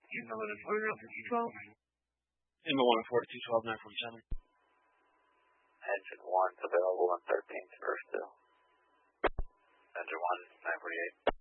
Inman 142, 12, 947. Engine 1's available on 13th, first still. Engine 1, 948.